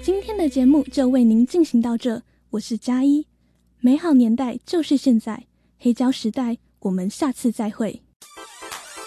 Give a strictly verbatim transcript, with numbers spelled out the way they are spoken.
今天的节目就为您进行到这，我是佳一，美好年代就是现在，黑胶时代，我们下次再会。